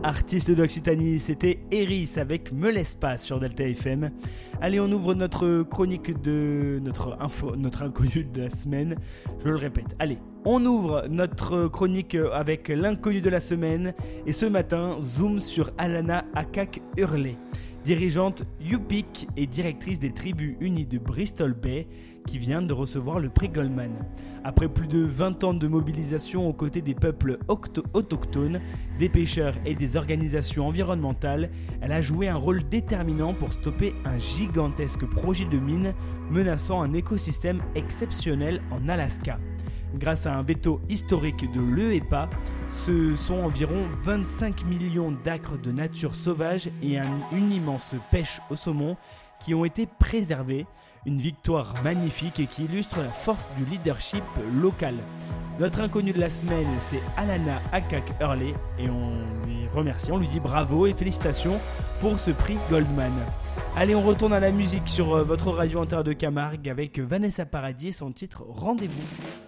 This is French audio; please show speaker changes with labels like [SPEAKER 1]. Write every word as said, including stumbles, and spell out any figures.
[SPEAKER 1] artiste d'Occitanie, c'était Eris avec Me laisse pas sur Delta F M. Allez, on ouvre notre chronique de notre info, notre inconnu de la semaine. Je le répète. Allez, on ouvre notre chronique avec l'inconnu de la semaine. Et ce matin, zoom sur Alana Akak-Hurley, dirigeante Yupik et directrice des tribus unies de Bristol Bay, qui vient de recevoir le prix Goldman. Après plus de vingt ans de mobilisation aux côtés des peuples octo- autochtones, des pêcheurs et des organisations environnementales, elle a joué un rôle déterminant pour stopper un gigantesque projet de mine menaçant un écosystème exceptionnel en Alaska. Grâce à un veto historique de l'E E P A, ce sont environ vingt-cinq millions d'acres de nature sauvage et un, une immense pêche au saumon qui ont été préservés. Une victoire magnifique et qui illustre la force du leadership local. Notre inconnu de la semaine, c'est Alana Akak-Hurley et on lui remercie, on lui dit bravo et félicitations pour ce prix Goldman. Allez, on retourne à la musique sur votre radio inter de Camargue avec Vanessa Paradis et son titre Rendez-vous.